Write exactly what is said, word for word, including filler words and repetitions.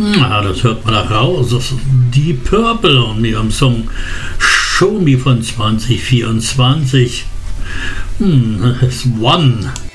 Na, das hört man da raus. Das ist Deep Purple und mit ihrem Song Show Me von zwanzig vierundzwanzig. Hm, das ist One.